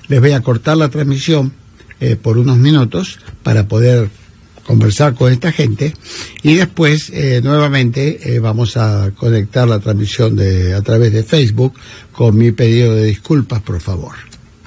les voy a cortar la transmisión por unos minutos para poder conversar con esta gente y después nuevamente vamos a conectar la transmisión a través de Facebook con mi pedido de disculpas, por favor.